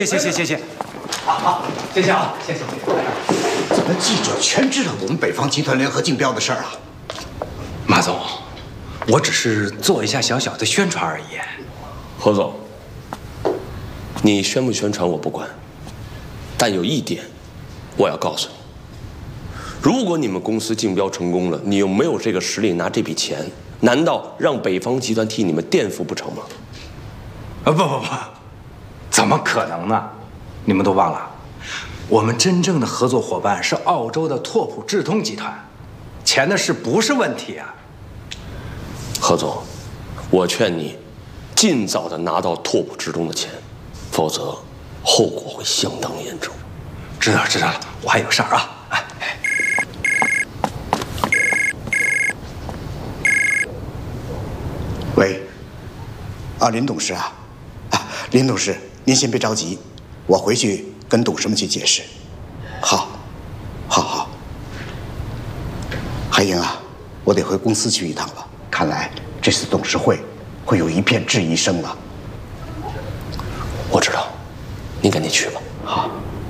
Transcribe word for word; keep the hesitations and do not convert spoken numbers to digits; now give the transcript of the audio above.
谢谢谢谢，好好，谢谢啊，谢谢。 怎么记者全知道我们北方集团联合竞标的事儿啊？ 马总，我只是做一下小小的宣传而已。 何总，你宣不宣传我不管，但有一点，我要告诉你：如果你们公司竞标成功了，你又没有这个实力拿这笔钱，难道让北方集团替你们垫付不成吗？ 啊不不不，怎么可能呢？你们都忘了，我们真正的合作伙伴是澳洲的拓普智通集团，钱的事不是问题啊。 何总，我劝你尽早的拿到拓普智通的钱，否则后果会相当严重。 知道知道了，我还有事儿啊。哎。 喂，啊，林董事啊，啊，林董事，您先别着急，我回去跟董事们去解释。好，好，好。海英啊，我得回公司去一趟了。看来这次董事会会有一片质疑声了。 我知道，你赶紧去吧。 好。